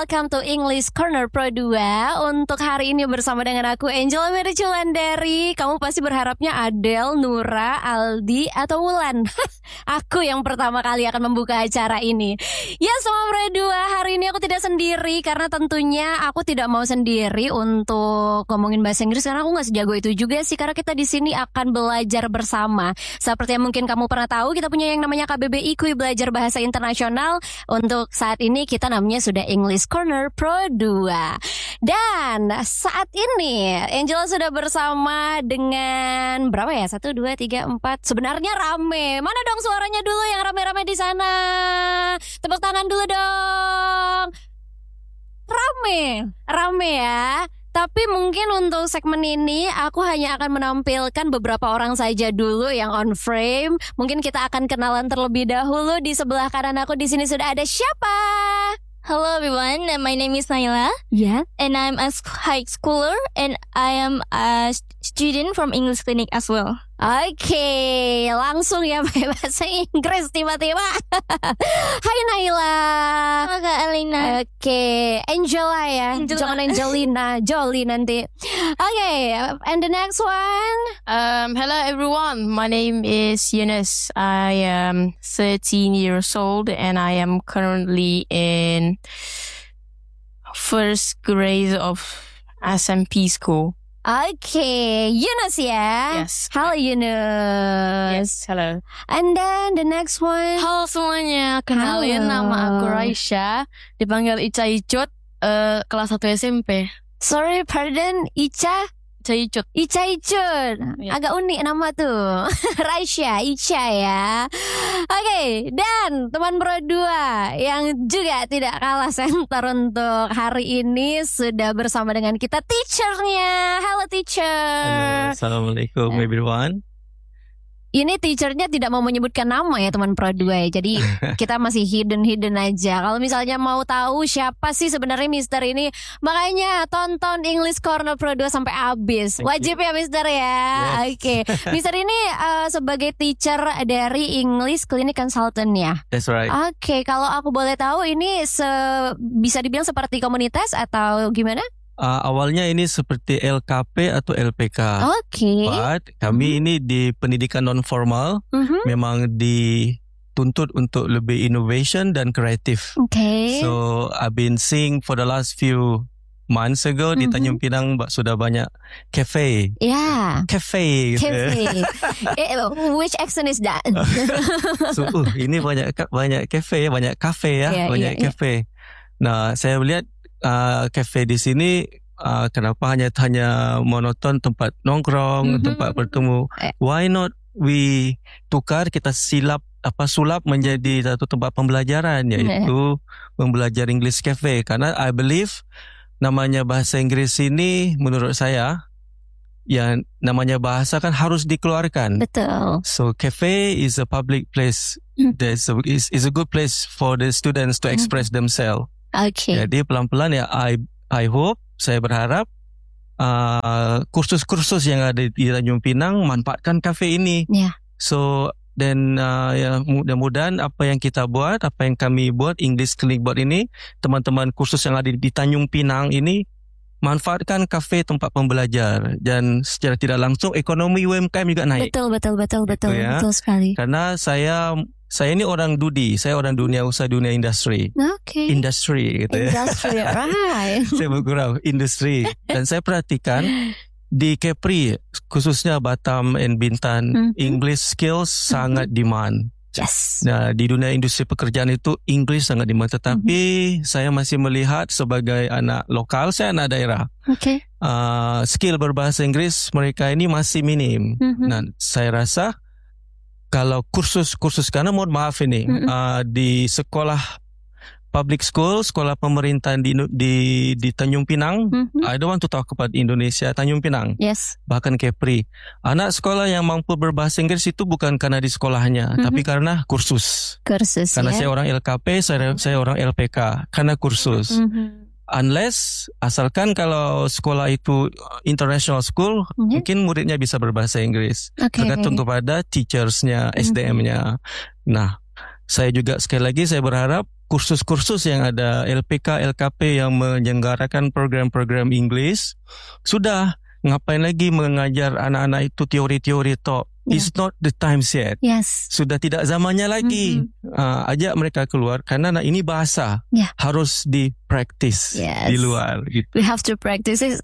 welcome to English Corner Pro 2. Untuk hari ini bersama dengan aku Angela Mericulandari. Kamu pasti berharapnya Adele, Nura, Aldi, atau Wulan. Aku yang pertama kali akan membuka acara ini. Ya semua Pro 2, hari ini aku tidak sendiri. Karena tentunya aku tidak mau sendiri untuk ngomongin bahasa Inggris. Karena aku gak sejago itu juga sih. Karena kita di sini akan belajar bersama. Seperti yang mungkin kamu pernah tahu, kita punya yang namanya KBBI, Kui Belajar Bahasa Internasional. Untuk saat ini kita namanya sudah English Corner Pro 2. Dan saat ini Angela sudah bersama dengan berapa ya? 1, 2, 3, 4. Sebenarnya rame. Mana dong suaranya dulu yang rame-rame di sana? Tepuk tangan dulu dong. Rame ya. Tapi mungkin untuk segmen ini aku hanya akan menampilkan beberapa orang saja dulu yang on frame. Mungkin kita akan kenalan terlebih dahulu. Di sebelah kanan aku di sini sudah ada siapa? Hello everyone, my name is Naila. Yeah. And I'm a high schooler and I am a student from English Clinic as well. Oke, langsung ya pakai bahasa Inggris tiba-tiba. Hai Naila. Halo Kak Alina. Oke, Angela ya. Angela. Jangan Angelina, Jolie nanti. Oke, and the next one. Hello everyone, my name is Yunus. I am 13 years old and I am currently in first grade of SMP school. Oke, Yunus ya. Yes. Halo Yunus. Yes, hello. And then the next one. Halo semuanya, kenalin Halo. nama aku Raisya, dipanggil Ica Icut, kelas 1 SMP. Sorry, pardon, Ica Ica Icut. Ya. Agak unik nama tuh. Raisya, Ica ya. Oke, dan teman Pro 2 yang juga tidak kalah center untuk hari ini sudah bersama dengan kita teachernya. Halo teacher. Halo, Assalamualaikum everyone. Ini teachernya tidak mau menyebutkan nama ya teman Pro 2 ya. Jadi kita masih hidden aja. Kalau misalnya mau tahu siapa sih sebenarnya Mister ini, makanya tonton English Corner Pro 2 sampai habis. Wajib ya Mister ya. Yes. Oke. Mister ini sebagai teacher dari English Clinic Consultant ya. That's right. Oke, kalau aku boleh tahu ini bisa dibilang seperti komunitas atau gimana? Awalnya ini seperti LKP atau LPK. Oke. But kami ini di pendidikan non formal Mhm. memang dituntut untuk lebih innovation dan kreatif. Oke. So I've been seeing for the last few months ago di Mhm. Tanjung Pinang sudah banyak cafe. Ya. Cafe gitu. Cafe. Which accent is that? So ini banyak cafe, banyak cafe ya, Iya, banyak iya, iya. cafe. Nah, saya melihat cafe di sini kenapa hanya monoton tempat nongkrong, Mhm. tempat bertemu. Eh. Why not we tukar, kita sulap menjadi satu tempat pembelajaran, yaitu membelajar English Cafe. Karena I believe namanya bahasa Inggris ini menurut saya yang namanya bahasa kan harus dikeluarkan. Betul. So cafe is a public place. Is a good place for the students to express themselves. Oke. Jadi pelan-pelan ya I hope, saya berharap kursus-kursus yang ada di Tanjung Pinang manfaatkan kafe ini. Ya. So dan ya mudah-mudahan apa yang kita buat, apa yang kami buat English Clinic buat ini, teman-teman kursus yang ada di Tanjung Pinang ini manfaatkan kafe tempat pembelajar dan secara tidak langsung ekonomi UMKM juga naik. Betul ya. betul sekali. Karena saya ini orang saya orang dunia usaha, dunia industri. Oke. Industri gitu ya. Industry, right. Saya bergurau industri. Dan saya perhatikan di Kepri, khususnya Batam and Bintan, Mhm. English skills sangat demand. Yes. Nah, di dunia industri pekerjaan itu English sangat demand. Tetapi saya masih melihat sebagai anak lokal, saya anak daerah, Oke. skill berbahasa Inggris mereka ini masih minim. Mhm. Nah, saya rasa kalau kursus karena mohon maaf ini di sekolah public school, sekolah pemerintahan di Tanjung Pinang, Mhm. I don't want to talk about Indonesia, Tanjung Pinang, Yes. bahkan Kepri. Anak sekolah yang mampu berbahasa Inggris itu bukan karena di sekolahnya, tapi karena kursus. Kursus Karena ya. saya orang LKP, saya orang LPK, karena kursus. Mhm. Unless, asalkan kalau sekolah itu international school, Ya. mungkin muridnya bisa berbahasa Inggris. Oke. Tergantung kepada teachersnya, SDM-nya. Nah, saya juga sekali lagi saya berharap kursus-kursus yang ada LPK, LKP yang menyelenggarakan program-program English sudah ngapain lagi mengajar anak-anak itu teori-teori tok. It's not the time yet. Yes. Sudah tidak zamannya lagi. Ajak mereka keluar karena ini bahasa harus di-practice di luar. Gitu. We have to practice it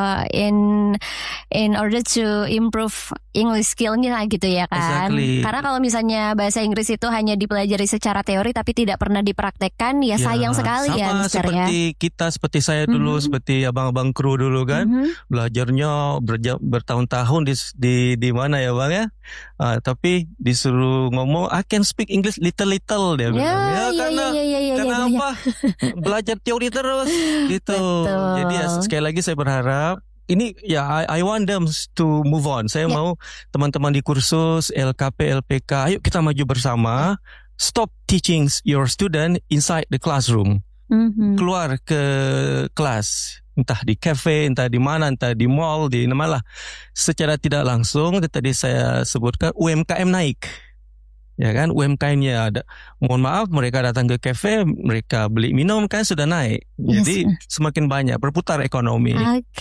in order to improve English skill-nya gitu ya kan. Exactly. Karena kalau misalnya bahasa Inggris itu hanya dipelajari secara teori tapi tidak pernah dipraktekkan, ya sayang sekali ya, Mister, sama seperti kita, seperti saya dulu, seperti abang-abang kru dulu kan, belajarnya bertahun-tahun di mana ya bang ya. Tapi disuruh ngomong I can speak English little dia bilang karena apa belajar teori terus gitu. Betul. Jadi sekali lagi saya berharap ini I want them to move on. Saya mau teman-teman di kursus LKP, LPK, ayo kita maju bersama. Stop teaching your student inside the classroom. Keluar ke kelas, entah di cafe, entah di mana, entah di mall, di mana lah. Secara tidak langsung, tadi saya sebutkan UMKM naik. Ya kan, UMKM-nya ada. Mohon maaf, mereka datang ke cafe, mereka beli minum kan sudah naik. Jadi semakin banyak berputar ekonomi.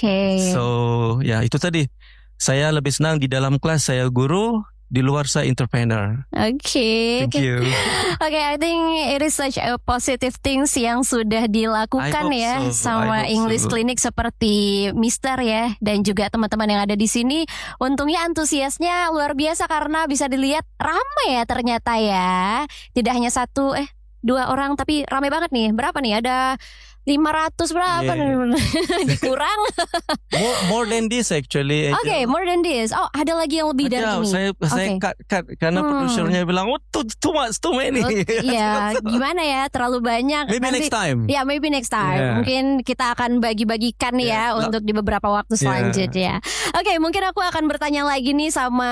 So, ya itu tadi. Saya lebih senang di dalam kelas saya guru, di luar saya entrepreneur. Thank you. I think it is such a positive things yang sudah dilakukan ya sama English Clinic seperti Mister ya, dan juga teman-teman yang ada di sini. Untungnya antusiasnya luar biasa karena bisa dilihat ramai ya ternyata ya. Tidak hanya 2 orang tapi ramai banget nih. Berapa nih? Ada 500 berapa nih? Kurang. More than this actually. More than this. Oh, ada lagi yang lebih dari ini. Saya cut karena produsernya bilang too much, too many. Gimana ya? Terlalu banyak. Maybe next time. Maybe next time. Mungkin kita akan bagi-bagikan ya untuk di beberapa waktu selanjutnya. Mungkin aku akan bertanya lagi nih sama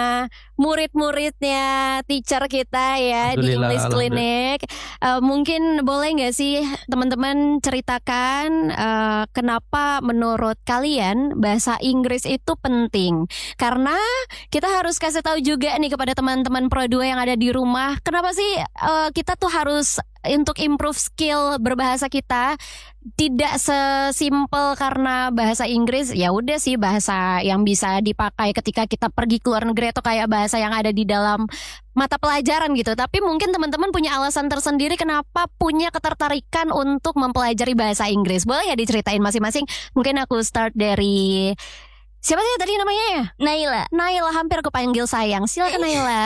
murid-muridnya teacher kita ya di English Clinic. Mungkin boleh nggak sih teman-teman ceritakan kenapa menurut kalian bahasa Inggris itu penting? Karena kita harus kasih tahu juga nih kepada teman-teman Pro 2 yang ada di rumah, kenapa sih kita tuh harus untuk improve skill berbahasa kita. Tidak sesimpel karena bahasa Inggris ya udah sih bahasa yang bisa dipakai ketika kita pergi ke luar negeri atau kayak bahasa yang ada di dalam mata pelajaran gitu. Tapi mungkin teman-teman punya alasan tersendiri kenapa punya ketertarikan untuk mempelajari bahasa Inggris. Boleh ya diceritain masing-masing? Mungkin aku start dari siapa sih tadi namanya ya? Naila, hampir kepanggil sayang. Silakan Naila.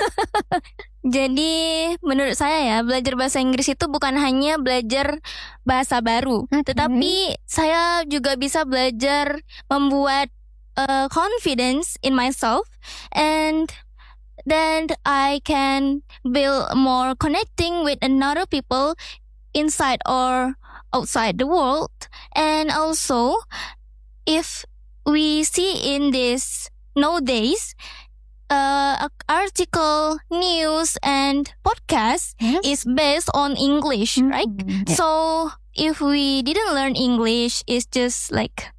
Jadi menurut saya ya, belajar bahasa Inggris itu bukan hanya belajar bahasa baru, tetapi saya juga bisa belajar membuat confidence in myself, and then I can build more connecting with another people inside or outside the world. And also, if we see in this nowadays, article, news, and podcast is based on English, right? So if we didn't learn English, it's just like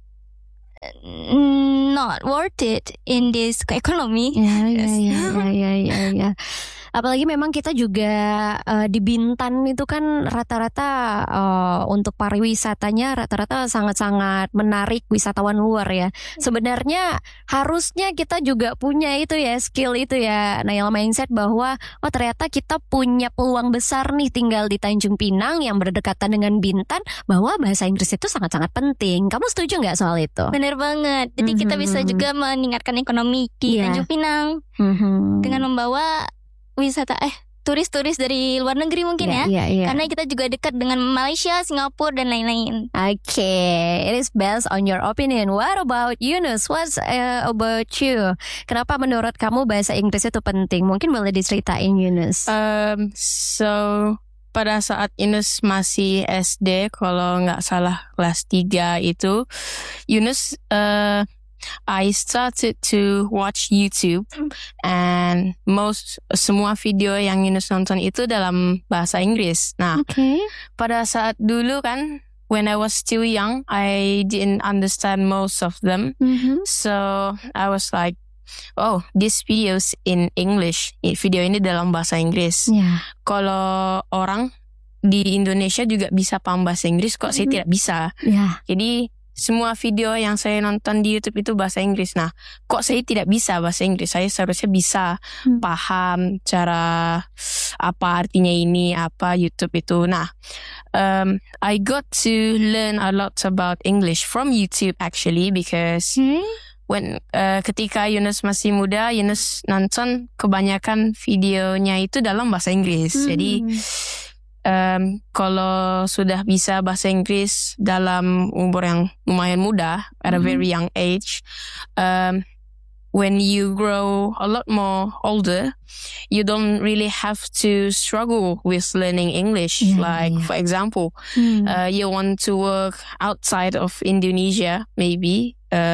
not worth it in this economy. Apalagi memang kita juga di Bintan itu kan rata-rata untuk pariwisatanya rata-rata sangat-sangat menarik wisatawan luar ya. Sebenarnya harusnya kita juga punya itu ya, skill itu ya, Naila, mindset bahwa ternyata kita punya peluang besar nih tinggal di Tanjung Pinang yang berdekatan dengan Bintan, bahwa bahasa Inggris itu sangat-sangat penting. Kamu setuju nggak soal itu? Bener banget. Jadi kita bisa juga meningkatkan ekonomi di Tanjung Pinang dengan membawa wisata turis-turis dari luar negeri mungkin ya. Karena kita juga dekat dengan Malaysia, Singapura dan lain-lain. It is based on your opinion. What about Yunus? What's about you? Kenapa menurut kamu bahasa Inggris itu penting? Mungkin boleh diceritain, Yunus. So pada saat Yunus masih SD, kalau nggak salah kelas 3 itu, Yunus I started to watch YouTube, and semua video yang Yunus nonton itu dalam bahasa Inggris. Nah, pada saat dulu kan, when I was still young, I didn't understand most of them. So I was like, oh this videos in English, video ini dalam bahasa Inggris. Ya. Kalau orang di Indonesia juga bisa paham bahasa Inggris, kok saya tidak bisa. Ya. Jadi semua video yang saya nonton di YouTube itu bahasa Inggris. Nah, kok saya tidak bisa bahasa Inggris? Saya seharusnya bisa paham cara apa artinya ini, apa YouTube itu. Nah, I got to learn a lot about English from YouTube actually because when ketika Yunus masih muda, Yunus nonton kebanyakan videonya itu dalam bahasa Inggris. Jadi kalau sudah bisa bahasa Inggris dalam umur yang lumayan muda, at a very young age, when you grow a lot more older, you don't really have to struggle with learning English. For example, you want to work outside of Indonesia, maybe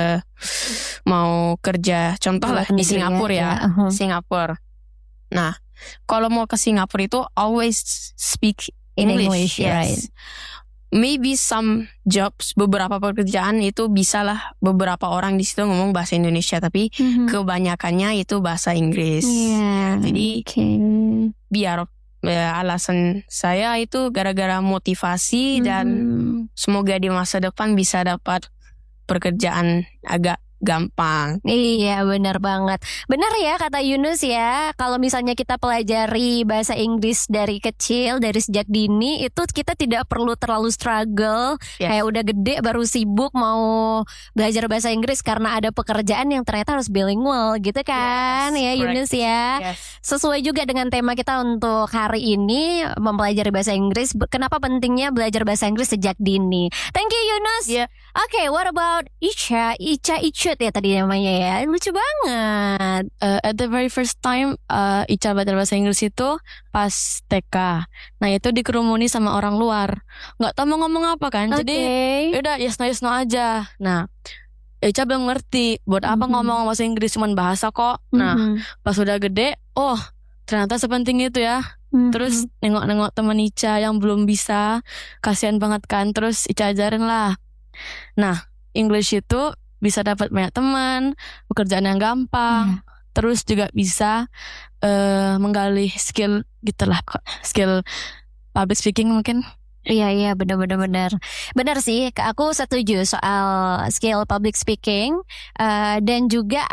mau kerja, contoh lah di Singapura ya, Singapura. Nah, kalau mau ke Singapura itu always speak English, yes. Right? Maybe some jobs, beberapa pekerjaan itu bisalah beberapa orang di situ ngomong bahasa Indonesia, tapi kebanyakannya itu bahasa Inggris. Jadi biar alasan saya itu gara-gara motivasi dan semoga di masa depan bisa dapat pekerjaan agak gampang. Iya, benar banget. Benar ya kata Yunus ya. Kalau misalnya kita pelajari bahasa Inggris dari kecil, dari sejak dini, itu kita tidak perlu terlalu struggle. Kayak udah gede baru sibuk mau belajar bahasa Inggris karena ada pekerjaan yang ternyata harus bilingual gitu kan. Ya Yunus ya. Sesuai juga dengan tema kita untuk hari ini, mempelajari bahasa Inggris. Kenapa pentingnya belajar bahasa Inggris sejak dini. Thank you Yunus. Oke, what about Ica ya tadi namanya ya. Lucu banget. At the very first time Ica belajar bahasa Inggris itu pas TK. Nah itu dikerumuni sama orang luar, nggak tahu mau ngomong apa kan. Jadi udah yes no aja. Nah Ica belum ngerti buat apa ngomong bahasa Inggris, cuman bahasa kok. Nah pas udah gede, oh ternyata sepenting itu ya. Terus nengok-nengok teman Ica yang belum bisa, kasihan banget kan. Terus Ica ajarin lah. Nah English itu bisa dapat banyak teman, pekerjaan yang gampang, terus juga bisa menggali skill gitulah, skill public speaking mungkin. Iya benar sih. Aku setuju soal skill public speaking, dan juga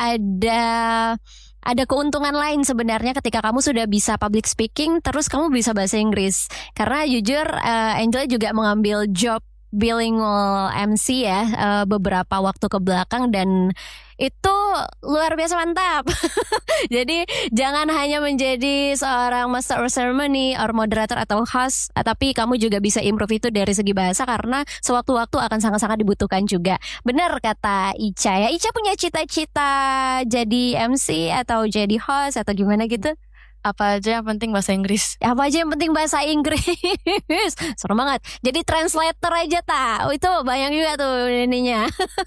ada keuntungan lain sebenarnya ketika kamu sudah bisa public speaking terus kamu bisa bahasa Inggris. Karena jujur Angela juga mengambil job bilingual MC ya beberapa waktu ke belakang, dan itu luar biasa mantap. Jadi jangan hanya menjadi seorang master of ceremony or moderator atau host, tapi kamu juga bisa improve itu dari segi bahasa karena sewaktu-waktu akan sangat-sangat dibutuhkan juga. Benar kata Ica ya. Ica punya cita-cita jadi MC atau jadi host atau gimana gitu? Apa aja yang penting bahasa Inggris. Apa aja yang penting bahasa Inggris. Serem banget. Jadi translator aja tak. Oh, itu banyak juga tuh ininya.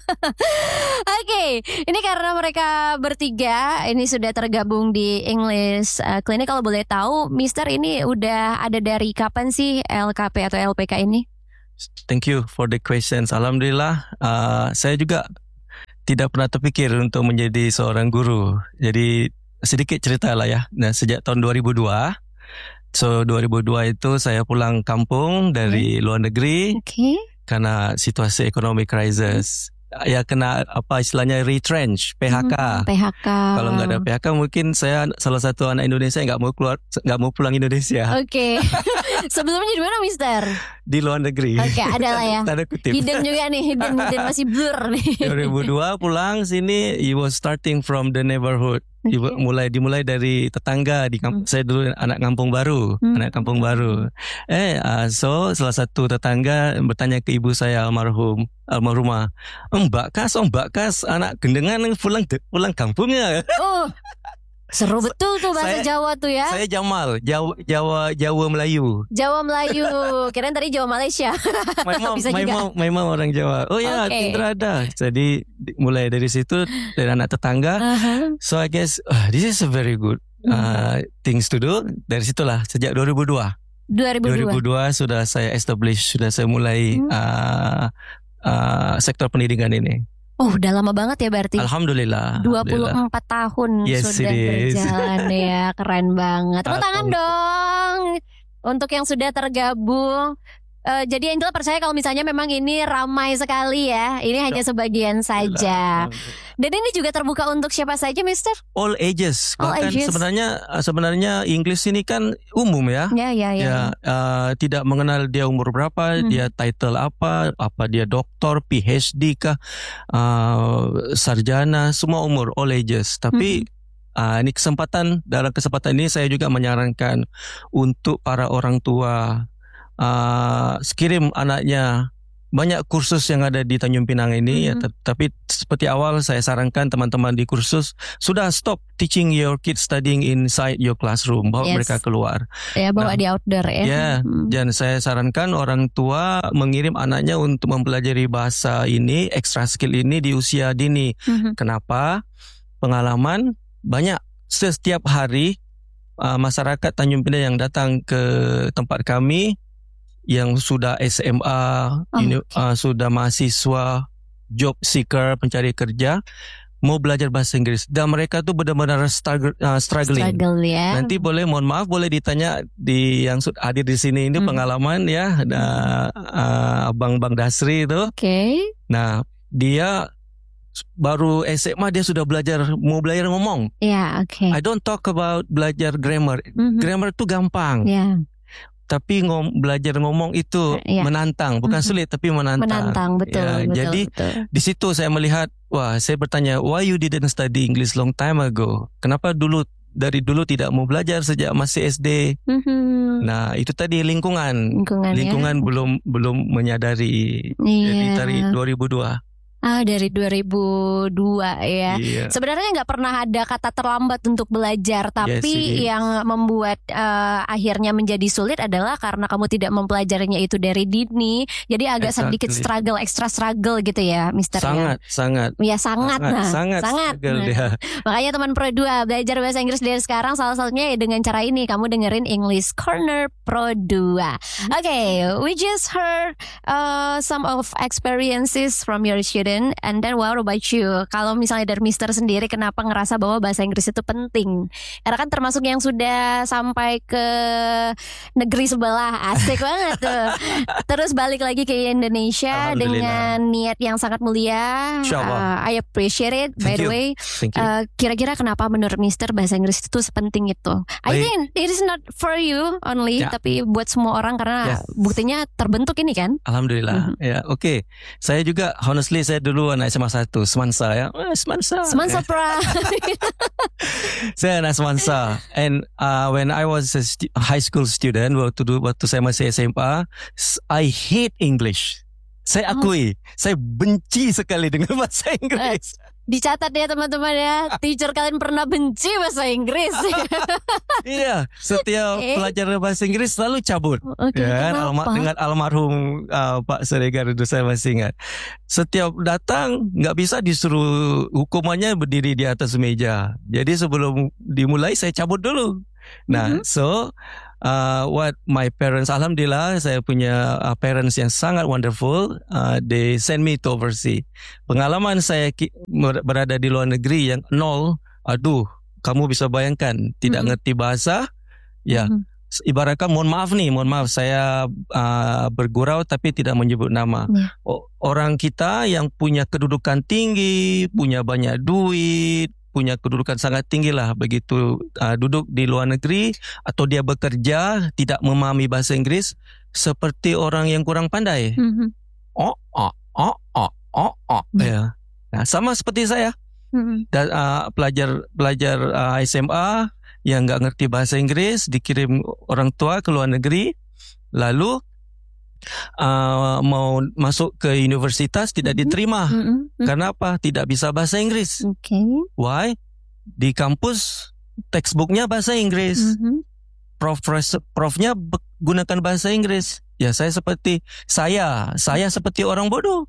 Oke, ini karena mereka bertiga ini sudah tergabung di English Clinic. Kalau boleh tahu, Mister ini udah ada dari kapan sih LKP atau LPK ini? Thank you for the questions. Alhamdulillah, saya juga tidak pernah terpikir untuk menjadi seorang guru. Jadi sedikit cerita lah ya. Nah, sejak tahun 2002, 2002 itu saya pulang kampung dari luar negeri karena situasi ekonomi krisis. Ya kena apa istilahnya retrench, PHK. Kalau nggak ada PHK mungkin saya salah satu anak Indonesia yang nggak mau pulang Indonesia. Sebelumnya di mana, Mister? Di luar negeri. Ada lah ya. Tanda kutip. Hidden juga nih, hidden masih blur nih. 2002 pulang sini, you was starting from the neighborhood. Dimulai dari tetangga di kampung. Saya dulu anak kampung baru, so salah satu tetangga bertanya ke ibu saya almarhumah, Mbak Kas, anak gendengan pulang kampungnya. Oh, seru betul tuh bahasa Jawa tuh ya. Saya Jamal, Jawa Melayu. Kirain tadi Jawa Malaysia. My mom orang Jawa. Oh ya, Indra ada. Jadi mulai dari situ dari anak tetangga. So I guess this is a very good things to do. Dari situlah sejak 2002 sudah saya establish, sudah saya mulai sektor pendidikan ini. Oh, udah lama banget ya berarti. Alhamdulillah. 24 tahun Yes, sudah it is. berjalan ya, keren banget. Tepuk tangan dong untuk yang sudah tergabung. Jadi Angela percaya kalau misalnya memang ini ramai sekali ya. Ini hanya sebagian saja. Dan ini juga terbuka untuk siapa saja, Mister? All ages. All Bahkan ages. sebenarnya English ini kan umum ya. Ya. Tidak mengenal dia umur berapa, dia title apa dia doktor, PhD kah, sarjana, semua umur, all ages. Tapi ini dalam kesempatan ini saya juga menyarankan untuk para orang tua kirim anaknya. Banyak kursus yang ada di Tanjung Pinang ini ya, tapi seperti awal saya sarankan teman-teman di kursus sudah stop teaching your kids studying inside your classroom, bawa mereka keluar. Ya, bawa di outdoor ya. Ya, dan saya sarankan orang tua mengirim anaknya untuk mempelajari bahasa ini, extra skill ini di usia dini. Kenapa? Pengalaman banyak setiap hari masyarakat Tanjung Pinang yang datang ke tempat kami yang sudah SMA, sudah mahasiswa, job seeker, pencari kerja, mau belajar bahasa Inggris. Dan mereka tuh benar-benar struggling. Ya. Nanti mohon maaf boleh ditanya di yang hadir di sini ini pengalaman ya, ada Abang Dasri itu. Nah, dia baru SMA dia sudah mau belajar ngomong. I don't talk about belajar grammar. Grammar itu gampang. Tapi belajar ngomong itu menantang, bukan sulit tapi menantang. Betul. Jadi di situ saya melihat, saya bertanya, why you didn't study English long time ago? Kenapa dari dulu tidak mau belajar sejak masih SD? Nah, itu tadi lingkungan belum menyadari. Jadi dari 2002. Dari 2002 ya. Sebenarnya nggak pernah ada kata terlambat untuk belajar, tapi yang membuat akhirnya menjadi sulit adalah karena kamu tidak mempelajarinya itu dari dini. Jadi agak sedikit extra struggle gitu ya, Mister. Sangat. Ya sangat. Dia. Makanya teman Pro 2 belajar bahasa Inggris dari sekarang salah satunya ya dengan cara ini, kamu dengerin English Corner Pro 2. Okay, we just heard some of experiences from your student. And then what about you? Kalau misalnya dari Mister sendiri, kenapa ngerasa bahwa bahasa Inggris itu penting? Karena kan termasuk yang sudah sampai ke negeri sebelah, asik banget tuh. Terus balik lagi ke Indonesia dengan niat yang sangat mulia. I appreciate it. By the way, kira-kira kenapa menurut Mister bahasa Inggris itu sepenting itu? I think it is not for you only, tapi buat semua orang karena buktinya terbentuk ini kan. Alhamdulillah. Oke. Saya juga honestly saya dulu anak SMA 1 Semansa ya. Semansa pra. Saya anak Semansa. And when I was a high school student, waktu saya masih SMA, I hate English. Saya akui, saya benci sekali dengan bahasa Inggris. Dicatat ya teman-teman ya, teacher kalian pernah benci bahasa Inggris. Iya, setiap pelajar bahasa Inggris selalu cabut. Dengan almarhum Pak Siregar itu saya masih ingat. Setiap datang nggak bisa disuruh hukumannya berdiri di atas meja. Jadi sebelum dimulai saya cabut dulu. Nah, what my parents, alhamdulillah saya punya parents yang sangat wonderful. They send me to overseas. Pengalaman saya berada di luar negeri yang nol, kamu bisa bayangkan tidak ngerti bahasa, ibaratkan mohon maaf saya bergurau tapi tidak menyebut nama. Orang kita yang punya kedudukan tinggi, punya banyak duit, punya kedudukan sangat tinggi lah, begitu duduk di luar negeri atau dia bekerja tidak memahami bahasa Inggris seperti orang yang kurang pandai. Ya. Nah, sama seperti saya. Pelajar SMA yang nggak ngerti bahasa Inggris dikirim orang tua ke luar negeri, lalu mau masuk ke universitas tidak diterima. Karena apa? Tidak bisa bahasa Inggris. Why? Di kampus textbooknya bahasa Inggris. Profnya gunakan bahasa Inggris. Ya saya seperti orang bodoh.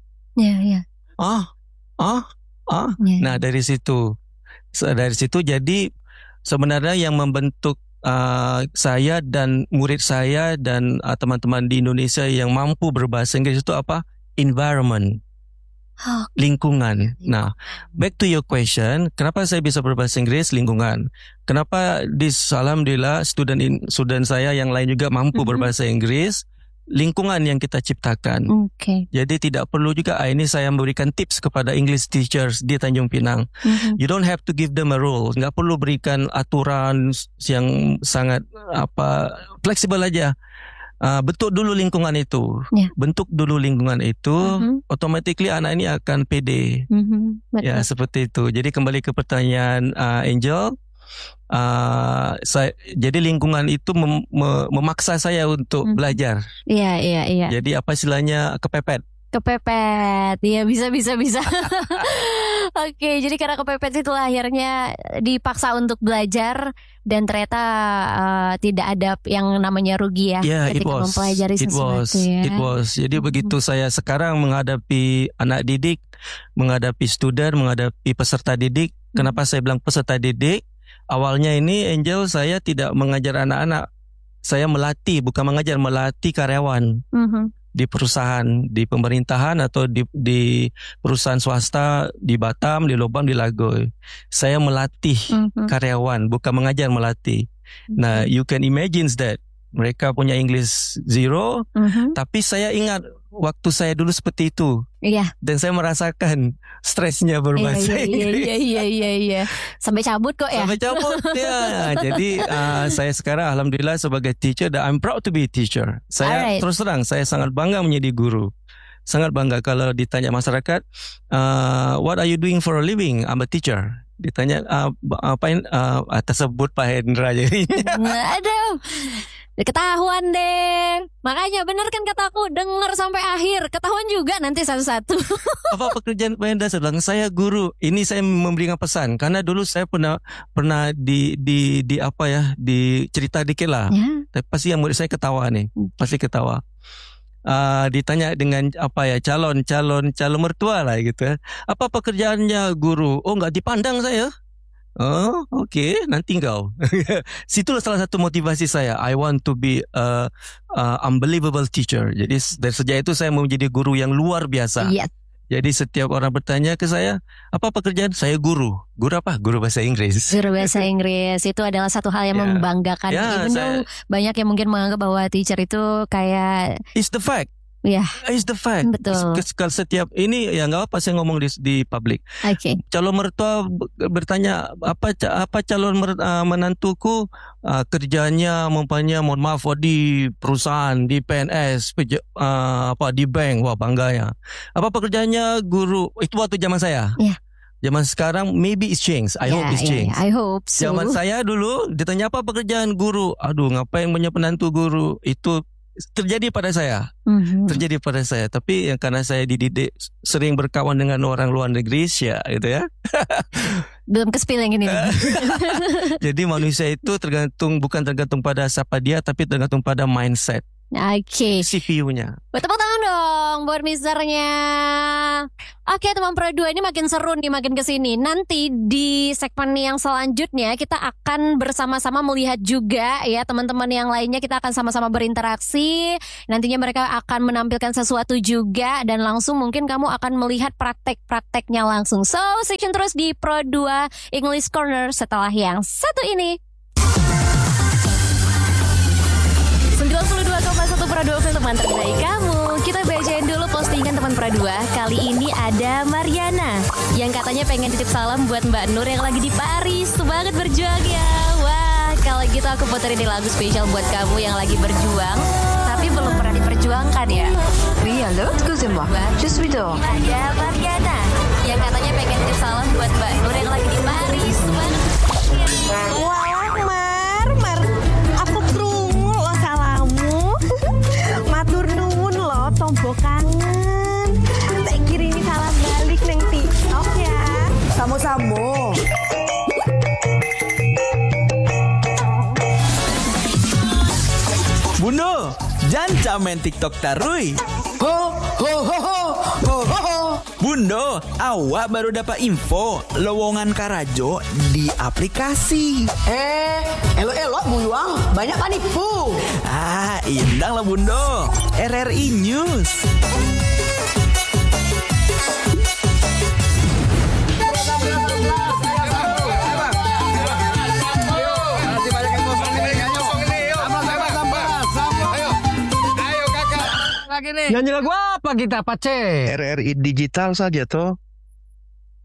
Nah dari situ jadi sebenarnya yang membentuk saya dan murid saya dan teman-teman di Indonesia yang mampu berbahasa Inggris itu apa? Environment. Lingkungan. Nah, back to your question, kenapa saya bisa berbahasa Inggris? Lingkungan. Kenapa alhamdulillah student saya yang lain juga mampu berbahasa Inggris? Lingkungan yang kita ciptakan. Jadi tidak perlu juga ini saya memberikan tips kepada English teachers di Tanjung Pinang. You don't have to give them a rule. Nggak perlu berikan aturan yang sangat fleksibel aja. Bentuk dulu lingkungan itu. Bentuk dulu lingkungan itu, automatically anak ini akan pede. Ya, seperti itu. Jadi kembali ke pertanyaan Angel, jadi lingkungan itu memaksa saya untuk belajar. Iya. Jadi apa istilahnya, kepepet. Iya, bisa. Oke, jadi karena kepepet itulah akhirnya dipaksa untuk belajar dan ternyata tidak ada yang namanya rugi ya ketika mempelajari sesuatu ya. It was. Jadi begitu saya sekarang menghadapi anak didik, menghadapi student, menghadapi peserta didik. Kenapa saya bilang peserta didik? Awalnya ini Angel saya tidak mengajar anak-anak. Saya melatih, bukan mengajar, melatih karyawan. Di perusahaan, di pemerintahan atau di perusahaan swasta di Batam, di Lobam, di Lagoy. Saya melatih karyawan, bukan mengajar, melatih. Nah, you can imagine that. Mereka punya English zero, tapi saya ingat waktu saya dulu seperti itu. Dan saya merasakan stresnya berbahasa Inggris. Iya. Sampai cabut kok ya. Sampai cabut ya. Jadi saya sekarang alhamdulillah sebagai teacher, dan I'm proud to be a teacher. Saya terus terang, saya sangat bangga menjadi guru. Sangat bangga kalau ditanya masyarakat, what are you doing for a living? I'm a teacher. Ditanya tersebut Pak Hendra jadinya. Aduh. Ketahuan deh. Makanya benar kan kataku, dengar sampai akhir, ketahuan juga nanti satu-satu. Apa pekerjaan Pak Hendra? Saya bilang saya guru. Ini saya memberikan pesan karena dulu saya pernah cerita dikit lah. Tapi pasti yang murid saya ketawa nih. Pasti ketawa. Ditanya dengan calon mertua lah gitu ya. Apa pekerjaannya guru? Oh, enggak dipandang saya. Oh, oke, nanti engkau. Situlah salah satu motivasi saya. I want to be unbelievable teacher. Jadi dari sejak itu saya mau menjadi guru yang luar biasa. Jadi setiap orang bertanya ke saya, apa pekerjaan? Saya guru. Guru apa? Guru bahasa Inggris. Guru bahasa Inggris itu adalah satu hal yang membanggakan. Even though banyak yang mungkin menganggap bahwa teacher itu kayak it's the fact. It's the fact. Betul. Setiap ini ya nggak apa saya ngomong di publik. Calon mertua bertanya apa calon menantuku kerjanya mohon maaf di perusahaan, di PNS, di bank, wah bangganya. Apa pekerjaannya guru? Itu waktu zaman saya. Zaman sekarang maybe it's changed. I hope it's changed. I hope so. Zaman saya dulu ditanya apa pekerjaan guru? Aduh, ngapain punya penantu guru? Itu terjadi pada saya. Tapi karena saya dididik sering berkawan dengan orang luar negeri ya gitu ya. Belum kespil yang ini. Jadi manusia itu bukan tergantung pada siapa dia, tapi tergantung pada mindset. CPU-nya. Tepuk tangan dong buat misternya. Oke, teman Pro 2 ini makin seru nih makin kesini. Nanti di segmen yang selanjutnya kita akan bersama-sama melihat juga ya teman-teman yang lainnya, kita akan sama-sama berinteraksi. Nantinya mereka akan menampilkan sesuatu juga dan langsung mungkin kamu akan melihat praktek-prakteknya langsung. So, stay tune terus di Pro 2 English Corner setelah yang satu ini. 92,1 Pro 2 film terbaik kamu. Kita bacain dulu postingan teman Pro 2. Kali ini ada Mariana yang katanya pengen titip salam buat Mbak Nur yang lagi di Paris. Semangat berjuang ya. Wah, kalau gitu aku puterin lagu spesial buat kamu yang lagi berjuang tapi belum pernah diperjuangkan ya. Oui, allô, excusez-moi, je suis dehors. Ada Mariana yang katanya pengen titip salam buat Mbak Nur yang lagi di Paris. Semangat berjuang ya. Walah, Mar, aku krungu lo salamu. Matur nuwun lo, tombo kangen. Tak kirimi salam balik neng TikTok ya. Samo-samo. Bundo, jangan main TikTok tarui. Ho, ho, ho, ho, ho, ho, ho. Bundo, awak baru dapat info lowongan Karajo di aplikasi. Elok-elok buyuang, banyak panipu. Indang lah Bundo. RRI News. Nyanyi lagu apa kita, Pace? RRI digital saja toh.